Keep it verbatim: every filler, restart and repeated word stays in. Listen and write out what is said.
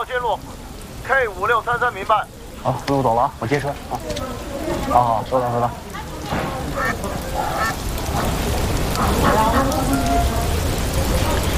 号线路 K 五六三三民办。 好，不用走了啊，我接车啊。好好，收到收到。